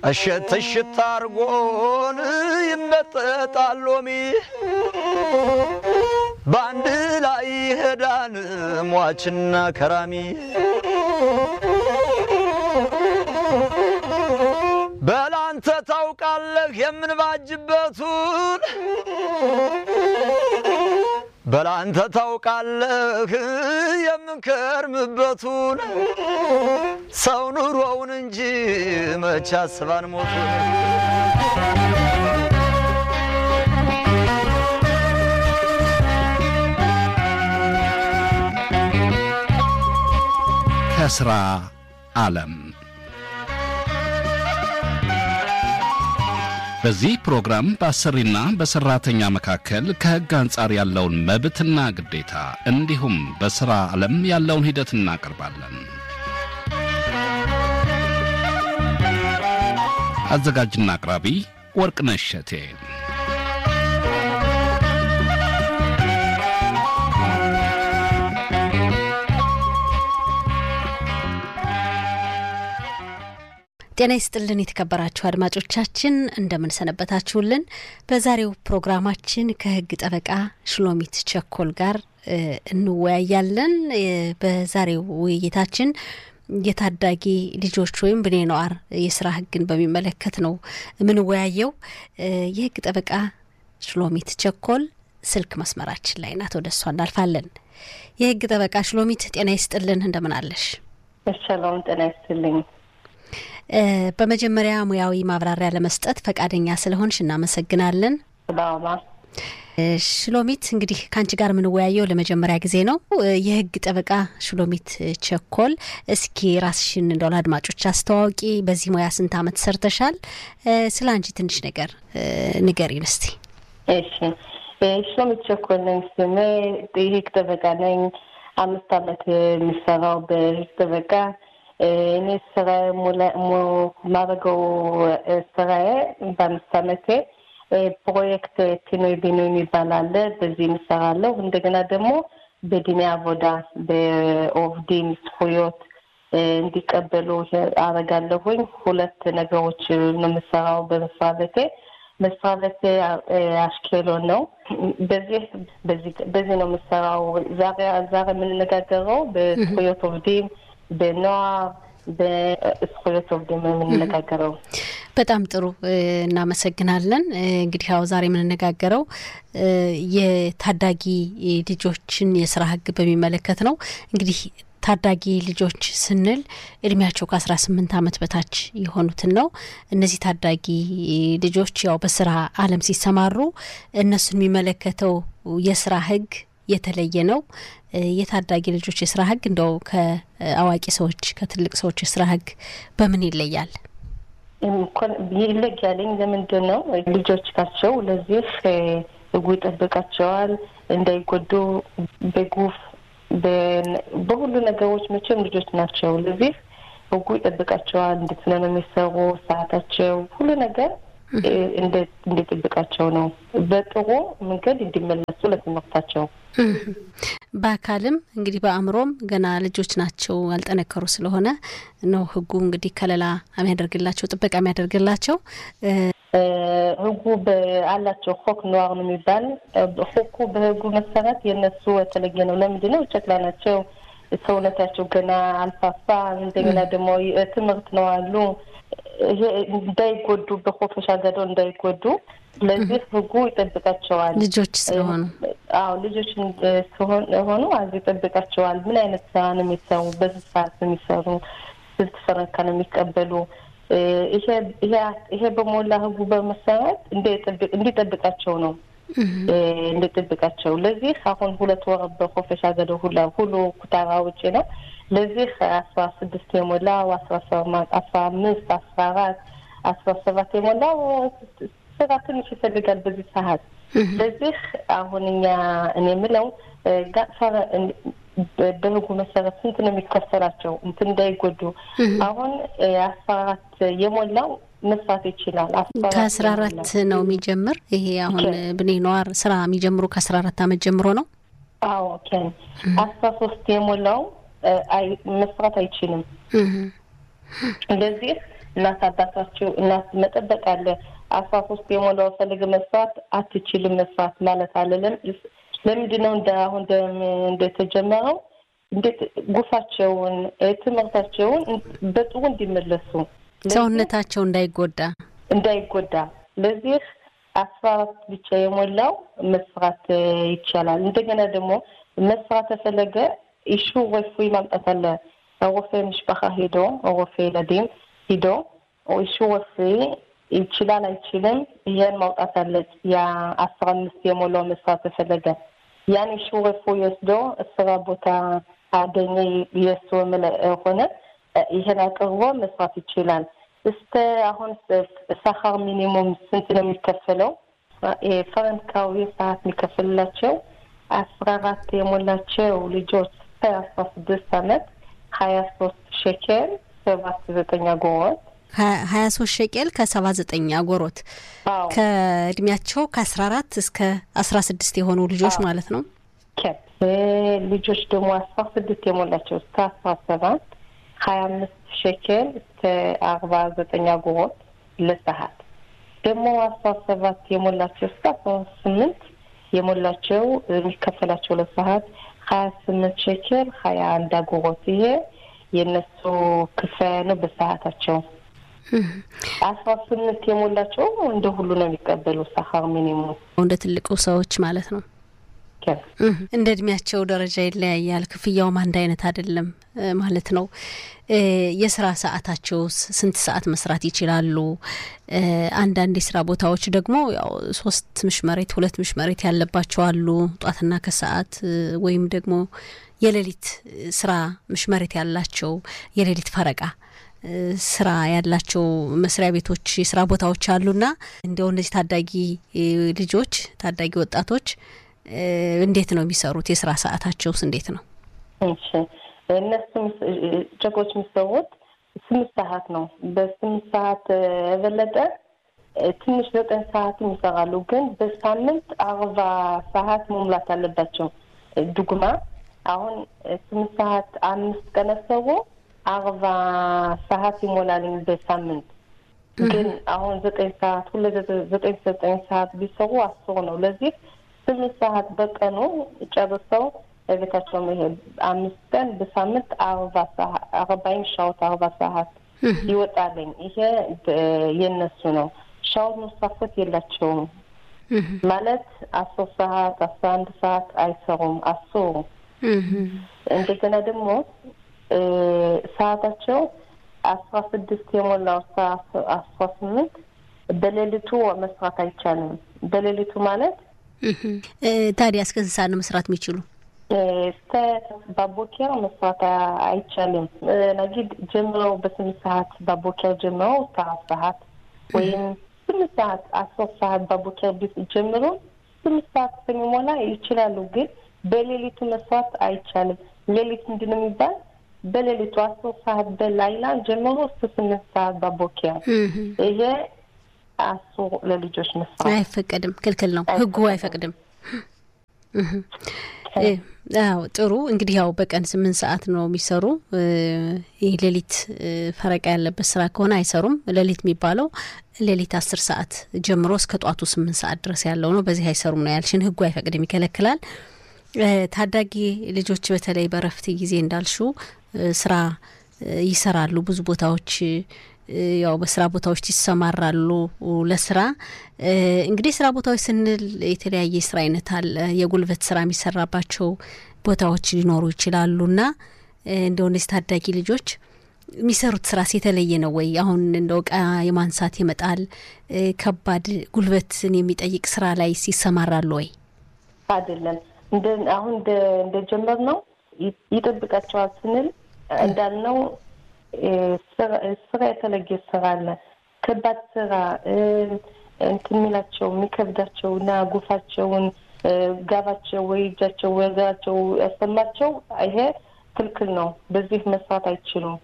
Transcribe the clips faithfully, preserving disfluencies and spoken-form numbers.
እሸት እሸት አርጎን ይመጠጣሎሚ ባንድ ላይ ሄዳን ሟችና ከራሚ በላንተ ታውቃለህ የምንባጅበቱን በላንተ ታውቃለህ የምንከርምበቱን ሰው ኑሮውን እንጂ መች አስባን ሞቱን ከስራ ዓለም በዚህ ፕሮግራም በአሰሪና በሰራተኛ መካከል ከሕግ አንጻር ያለውን መብትና ግዴታ እንዲሁም በሥራ ዓለም ያለውን ሂደት እናቀርባለን። አዘጋጅና አቅራቢ ወርቅነሽ እሸቴ። ጤና ይስጥልን የተከበራችሁ አድማጮቻችን እንደምን ሰነበታችሁልን። በዛሬው ፕሮግራማችን ከሕግ ጠበቃ ሽሎሚት ቸኮል ጋር እንወያያለን። በዛሬው ውይይታችን የታዳጊ ልጆች ወይም ብኔ ኖር የሥራ ሕግን በሚመለከት ነው የምንወያየው። የሕግ ጠበቃ ሽሎሚት ቸኮል ስልክ መስመራችን ላይ ናት። ወደሷ እናልፋለን። የሕግ ጠበቃ ሽሎሚት ጤና ይስጥልን እንደምን አለሽ? ሰላም ጤና ይስጥልኝ። በመጀመሪያ ሙያዊ ማብራሪያ ለመስጠት ፈቃደኛ ስለሆንሽ እናመሰግናለን። ባባ ሽሎሚት እንግዲህ ካንቺ ጋር ምን ወያየው ለመጀመሪያ ጊዜ ነው። የሕግ ጠበቃ ሽሎሚት ቸኮል እስኪ ራስሽን እንደው ለአድማጮች አስተዋውቂ። በዚህ ሙያ ስንት አመት ሰርተሻል? ስላንቺ ትንሽ ነገር ንገሪን እስቲ። እሺ ሽሎሚት ቸኮል ነኝ ስሜ። የሕግ ጠበቃ ነኝ። አምስት አመት የሚሰራው በሕግ ጠበቃ እኔ ስራ ሙላ ማረገው ስራዬ በአምስት አመቴ ፕሮጀክት ፒኖይ ቢኖይ የሚባል በዚህ እንሰራለሁ። እንደገና ደግሞ በዲኒ አቦዳ በኦፍዲን ስኩዮት እንዲቀበሉ አረጋለሁኝ። ሁለት ነገሮች ነው የምሰራው በመስሪያ ቤቴ። መስሪያ ቤቴ አሽኬሎን ነው። በዚህ በዚህ በዚህ ነው የምሰራው። ዛሬ ዛሬ የምንነጋገረው በስኩዮት ኦፍዲን በኖር በስኩዮት ኦፍዲን የምንነጋገረው። በጣም ጥሩ እናመሰግናለን። እንግዲህ ያው ዛሬ የምንነጋገረው የታዳጊ ልጆችን የሥራ ሕግ በሚመለከት ነው። እንግዲህ ታዳጊ ልጆች ስንል እድሜያቸው ከ18 አመት በታች የሆኑትን ነው። እነዚህ ታዳጊ ልጆች ያው በስራ ዓለም ሲሰማሩ እነሱን የሚመለከተው የሥራ ሕግ የተለየ ነው። የታዳጊ ልጆች የሥራ ሕግ እንደው ከአዋቂ ሰዎች ከትልቅ ሰዎች የሥራ ሕግ በምን ይለያል? እንኳን ይለያልኝ ለምንድን ነው? ልጆች ናቸው። ለዚህ ሕጉ ይጠብቃቸዋል እንዳይጎዱ በጉፍ በሁሉ ነገሮች መቼም ልጆች ናቸው። ለዚህ ሕጉ ይጠብቃቸዋል። እንዴት ነው የሚሰሩ ሰዓታቸው ሁሉ ነገር እንዲጠብቃቸው ነው። በጥሩ መንገድ እንዲመለሱ ለትምህርታቸው በአካልም እንግዲህ በአእምሮም ገና ልጆች ናቸው ያልጠነከሩ ስለሆነ ነው ሕጉ እንግዲህ ከለላ የሚያደርግላቸው ጥበቃ የሚያደርግላቸው። ሕጉ በአላቸው ሆክ ኖር ነው የሚባል ሆኩ በሕጉ መሰረት የነሱ የተለየ ነው። ለምንድን ነው? ጨቅላ ናቸው። ሰውነታቸው ገና አልፋፋ። እንደገና ደግሞ ትምህርት ነው አሉ እንዳይጎዱ በኮፈሻ ገዶ እንዳይጎዱ ለዚህ ሕጉ ይጠብቃቸዋል። ልጆች ስለሆኑ አዎ ልጆች ስለሆኑ አዚ ይጠብቃቸዋል። ምን አይነት ስራ ነው የሚሰሩ፣ በዚህ ሰዓት ነው የሚሰሩ፣ ስንት ፈረንካ ነው የሚቀበሉ። ይሄ ይሄ በሞላ ሕጉ በመሰረት እንዲጠብቃቸው ነው እንዲጠብቃቸው። ለዚህ አሁን ሁለት ወር በኮፈሻ ገዶ ሁሉ ሁሉ ኩታራ ውጪ ነው። ለዚህ አስራ ስድስት የሞላው አስራ ሰባት አስራ አምስት አስራ አራት አስራ ሰባት የሞላው ስራ ትንሽ ይፈልጋል በዚህ ሰዓት። ለዚህ አሁን እኛ እኔ የምለው ጋር በሕጉ መሰረት ስንት ነው የሚከፈላቸው እንትን እንዳይጎዱ። አሁን አስራ አራት የሞላው መስራት ይችላል። ከአስራ አራት ነው የሚጀምር። ይሄ አሁን ብኔ ኖር ስራ የሚጀምሩ ከአስራ አራት አመት ጀምሮ ነው። አዎ ኦኬ። አስራ ሶስት የሞላው አይ መስራት አይችልም። ለዚህ እናት አባታቸው እናት መጠበቅ አለ። አስራ ሶስት የሞላው ፈልግ መስራት አትችልም መስራት ማለት አይደለም። ለምንድን ነው እንደ አሁን እንደተጀመረው እንዴት ጉፋቸውን ትምህርታቸውን በጥሩ እንዲመለሱ ሰውነታቸው እንዳይጎዳ እንዳይጎዳ ለዚህ አስራ አራት ብቻ የሞላው መስራት ይቻላል። እንደገና ደግሞ መስራት ተፈለገ ኢሹ ወፍይ ማምጣት አለ። ወፍይ ምሽባኻ ሄዶ ወፍይ ለዲም ሄዶ ኢሹ ወፍይ ይችላል አይችልም ይሄን ማውጣት አለ። ያ አስራ አምስት የሞላው መስራት ተፈለገ ያን ኢሹ ወፍይ ወስዶ ስራ ቦታ አገኘ የሱ ሆነ ይሄን አቅርቦ መስራት ይችላል። እስከ አሁን ሰሃር ሚኒሙም ስንት ነው የሚከፈለው? የፈረንካዊ ሰዓት የሚከፈላቸው አስራ አራት የሞላቸው ልጆች አስራ ስድስት አመት ሀያ ሶስት ሸኬል ሰባት ዘጠኝ አጎሮት ሀያ ሶስት ሸኬል ከሰባ ዘጠኝ አጎሮት ከእድሜያቸው ከአስራ አራት እስከ አስራ ስድስት የሆኑ ልጆች ማለት ነው። ከ ልጆች ደግሞ አስራ ስድስት የሞላቸው እስከ አስራ ሰባት ሀያ አምስት ሸኬል እስከ አርባ ዘጠኝ አጎሮት ለሰዓት ደግሞ አስራ ሰባት የሞላቸው እስከ አስራ ስምንት የሞላቸው የሚከፈላቸው ለሰዓት ሀያ ስምንት ሸኬል ሀያ አንድ አጎሮት ይሄ የነሱ ክፍያ ነው በሰዓታቸው። አስራ ስምንት የሞላቸው እንደ ሁሉ ነው የሚቀበሉ ሰሃር ሚኒሙም እንደ ትልቁ ሰዎች ማለት ነው። እንደ እድሜያቸው ደረጃ ይለያያል። ክፍያውም አንድ አይነት አይደለም ማለት ነው። የስራ ሰዓታቸው ስንት ሰዓት መስራት ይችላሉ? አንዳንድ የስራ ቦታዎች ደግሞ ያው ሶስት ምሽመሬት ሁለት ምሽመሬት ያለባቸው አሉ ጧትና ከሰዓት ወይም ደግሞ የሌሊት ስራ ምሽመሬት ያላቸው የሌሊት ፈረቃ ስራ ያላቸው መስሪያ ቤቶች የስራ ቦታዎች አሉና እንደው እነዚህ ታዳጊ ልጆች ታዳጊ ወጣቶች እንዴት ነው የሚሰሩት? የስራ ሰዓታቸውስ እንዴት ነው? እሺ እነሱ ጀጎች የሚሰሩት ስምንት ሰዓት ነው። በስምንት ሰዓት የበለጠ ትንሽ ዘጠኝ ሰዓት ይሰራሉ። ግን በሳምንት አርባ ሰዓት መሙላት አለባቸው። ዱግማ አሁን ስምንት ሰዓት አምስት ቀን ሰው አርባ ሰዓት ይሞላል በሳምንት። ግን አሁን ዘጠኝ ሰዓት ሁሉ ዘጠኝ ዘጠኝ ሰዓት ቢሰሩ አስር ነው። ለዚህ ስምንት ሰዓት በቀኑ ጨርሰው ለቤታቸው መሄድ አምስት ቀን በሳምንት አርባ ሰዓት አርባኝ ሻውት አርባ ሰዓት ይወጣልኝ። ይሄ የነሱ ነው። ሻውት መስፋት የላቸውም ማለት አስር ሰዓት አስራ አንድ ሰዓት አይሰሩም አስሩ። እንደገና ደግሞ ሰዓታቸው አስራ ስድስት የሞላው ሰዓት አስራ ስምንት በሌሊቱ መስራት አይቻልም። በሌሊቱ ማለት ታዲያ እስከ ስንት ሰዓት ነው መስራት የሚችሉ? እስከ ባቦኪያ መስራት አይቻልም። ነጊድ ጀምረው በስምንት ሰዓት ባቦኪያ ጀምረው እስከ አራት ሰዓት ወይም ስምንት ሰዓት አስር ሰዓት ባቦኪያ ጀምሮ ስምንት ሰዓት ስለሚሞላ ይችላሉ። ግን በሌሊቱ መስራት አይቻልም። ሌሊት ምንድን ነው የሚባል? በሌሊቱ አስር ሰዓት በላይላ ጀምሮ እስከ ስምንት ሰዓት ባቦኪያ ይሄ አሱ ለልጆች መስራት አይፈቀድም፣ ክልክል ነው። ህጉ አይፈቅድም። አዎ ጥሩ። እንግዲህ ያው በቀን ስምንት ሰዓት ነው የሚሰሩ። ይሄ ሌሊት ፈረቃ ያለበት ስራ ከሆነ አይሰሩም። ሌሊት የሚባለው ሌሊት አስር ሰዓት ጀምሮ እስከ ጧቱ ስምንት ሰዓት ድረስ ያለው ነው። በዚህ አይሰሩም ነው ያልሽን። ህጉ አይፈቅድም፣ ይከለክላል። ታዳጊ ልጆች በተለይ በረፍት ጊዜ እንዳልሹ ስራ ይሰራሉ። ብዙ ቦታዎች ያው በስራ ቦታዎች ይሰማራሉ ለስራ። እንግዲህ ስራ ቦታዎች ስንል የተለያየ ስራ አይነት አለ። የጉልበት ስራ የሚሰራባቸው ቦታዎች ሊኖሩ ይችላሉና እንደው እነዚህ ታዳጊ ልጆች የሚሰሩት ስራ የተለየ ነው ወይ? አሁን እንደው ዕቃ የማንሳት የመጣል ከባድ ጉልበትን የሚጠይቅ ስራ ላይ ሲሰማራሉ ወይ? አይደለም። እንደ አሁን እንደ ጀመር ነው ይጠብቃቸዋል ስንል እንዳልነው ስራ የተለየ ስራ አለ። ከባድ ስራ እንትን የሚላቸው የሚከብዳቸው እና ጉፋቸውን ጋባቸው ወይ እጃቸው ወይ እግራቸው ያሰማቸው ይሄ ክልክል ነው። በዚህ መስራት አይችሉም።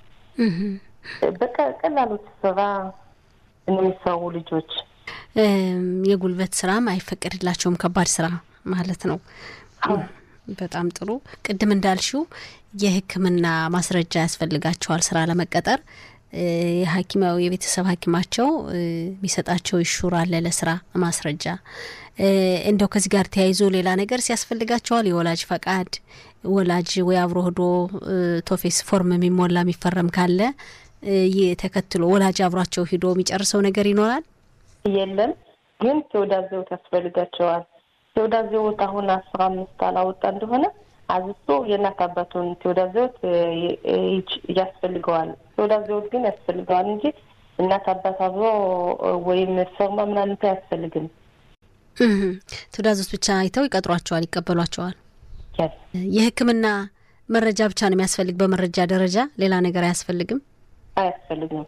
በቃ ቀላሉ ስራ የሚሰሩ ልጆች የጉልበት ስራም አይፈቀድላቸውም፣ ከባድ ስራ ማለት ነው። በጣም ጥሩ። ቅድም እንዳልሽው የሕክምና ማስረጃ ያስፈልጋቸዋል ስራ ለመቀጠር። የሐኪማው የቤተሰብ ሐኪማቸው የሚሰጣቸው ይሹር አለ ለስራ ማስረጃ እንደው ከዚህ ጋር ተያይዞ ሌላ ነገር ሲያስፈልጋቸዋል የወላጅ ፈቃድ ወላጅ ወይ አብሮ ሄዶ ቶፌስ ፎርም የሚሞላ የሚፈረም ካለ የተከትሎ ወላጅ አብሯቸው ሄዶ የሚጨርሰው ነገር ይኖራል የለም ግን ተወዳዘው ተስፈልጋቸዋል ተወዳዘው አሁን አስራ አምስት አላወጣ እንደሆነ አዝቶ የናት አባቱን ተወዳዘው ያስፈልገዋል ተወዳዘው ግን ያስፈልገዋል እንጂ እናት አባት አብሮ ወይም ፎርማ ምናምን ያስፈልግም ተወዳዘው ብቻ አይተው ይቀጥሯቸዋል ይቀበሏቸዋል የህክምና መረጃ ብቻ ነው የሚያስፈልግ በመረጃ ደረጃ ሌላ ነገር አያስፈልግም አያስፈልግም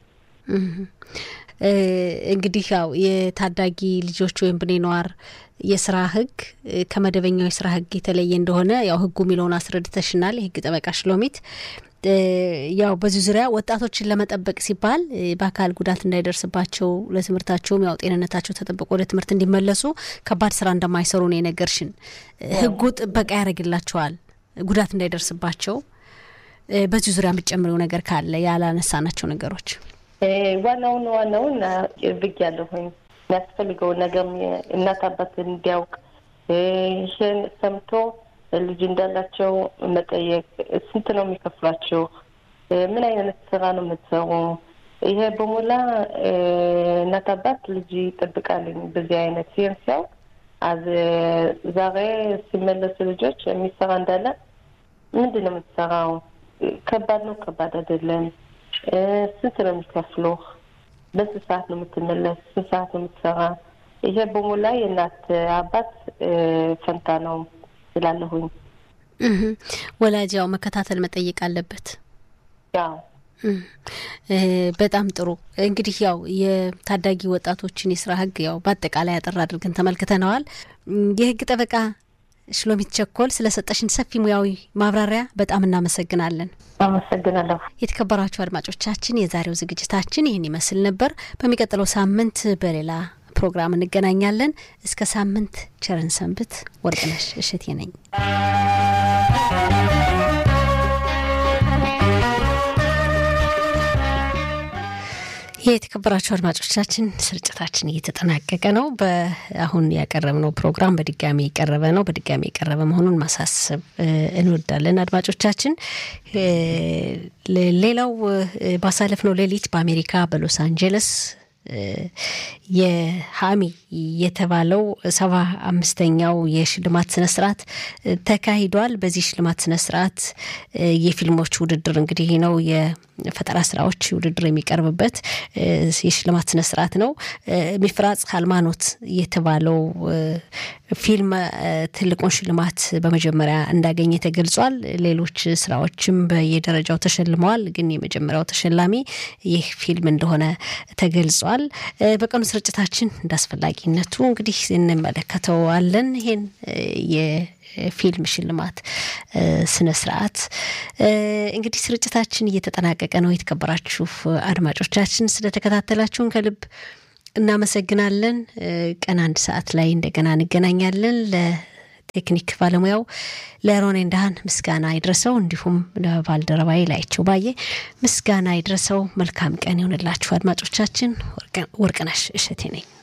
እንግዲህ ያው የታዳጊ ልጆች ወይም ብኔኗር የስራ ህግ ከመደበኛው የስራ ህግ የተለየ እንደሆነ ያው ህጉ ሚለውን አስረድተሽናል የህግ ጠበቃ ሽሎሚት ያው በዚህ ዙሪያ ወጣቶችን ለመጠበቅ ሲባል በአካል ጉዳት እንዳይደርስባቸው ለትምህርታቸውም ያው ጤንነታቸው ተጠብቆ ወደ ትምህርት እንዲመለሱ ከባድ ስራ እንደማይሰሩ ነው የነገርሽን ህጉ ጥበቃ ያደርግላቸዋል ጉዳት እንዳይደርስባቸው በዚህ ዙሪያ የምትጨምሪው ነገር ካለ ያላነሳናቸው ነገሮች ዋናው ዋናው ብቅ ያለሁኝ ያስፈልገው ነገር እናት አባት እንዲያውቅ ይሄን ሰምቶ ልጅ እንዳላቸው መጠየቅ ስንት ነው የሚከፍላቸው ምን አይነት ስራ ነው የምትሰሩ ይሄ በሞላ እናት አባት ልጅ ይጠብቃልኝ በዚህ አይነት ሲያንሳው አዝ ዛሬ ሲመለሱ ልጆች የሚሰራ እንዳለ ምንድነው የምትሰራው ከባድ ነው ከባድ አይደለም ስንት ነው የሚከፍለው በስንት ሰዓት ነው የምትመለስ ስንት ሰዓት ነው የምትሰራ ይሄ በሞላ የእናት አባት ፈንታ ነው ይላለሁኝ ወላጅ ያው መከታተል መጠየቅ አለበት ያው በጣም ጥሩ እንግዲህ ያው የታዳጊ ወጣቶችን የስራ ህግ ያው በአጠቃላይ ያጠራ አድርገን ተመልክተናል የህግ ጠበቃ ሽሎሚት ቸኮል ስለሰጠሽን ሰፊ ሙያዊ ማብራሪያ በጣም እናመሰግናለን አመሰግናለሁ የተከበራችሁ አድማጮቻችን የዛሬው ዝግጅታችን ይህን ይመስል ነበር በሚቀጥለው ሳምንት በሌላ ፕሮግራም እንገናኛለን እስከ ሳምንት ቸርን ሰንብት ወርቅነሽ እሸቴ ነኝ የተከበራችሁ አድማጮቻችን ስርጭታችን እየተጠናቀቀ ነው በአሁን ያቀረብነው ፕሮግራም በድጋሚ የቀረበ ነው በድጋሚ የቀረበ መሆኑን ማሳሰብ እንወዳለን አድማጮቻችን ሌላው ባሳለፍነው ሌሊት በአሜሪካ በሎስ አንጀለስ የሃሚ የተባለው ሰባ አምስተኛው የሽልማት ስነ ስርዓት ተካሂዷል በዚህ ሽልማት ስነ ስርዓት የፊልሞች ውድድር እንግዲህ ነው የፈጠራ ስራዎች ውድድር የሚቀርብበት የሽልማት ስነ ስርዓት ነው ሚፍራጽ ሃልማኖት የተባለው ፊልም ትልቁን ሽልማት በመጀመሪያ እንዳገኘ ተገልጿል ሌሎች ስራዎችም በየደረጃው ተሸልመዋል ግን የመጀመሪያው ተሸላሚ ይህ ፊልም እንደሆነ ተገልጿል በቀኑ ስርጭታችን እንዳስፈላጊነቱ እንግዲህ እንመለከተዋለን ይሄን የፊልም ሽልማት ስነ ስርዓት እንግዲህ ስርጭታችን እየተጠናቀቀ ነው የተከበራችሁ አድማጮቻችን ስለተከታተላችሁን ከልብ እናመሰግናለን ቀን አንድ ሰዓት ላይ እንደገና እንገናኛለን ለቴክኒክ ባለሙያው ለሮኔ እንዳን ምስጋና ይድረሰው እንዲሁም ለባልደረባዬ ላይቸው ባየ ምስጋና ይድረሰው መልካም ቀን ይሁንላችሁ አድማጮቻችን ወርቅነሽ እሸቴ ነኝ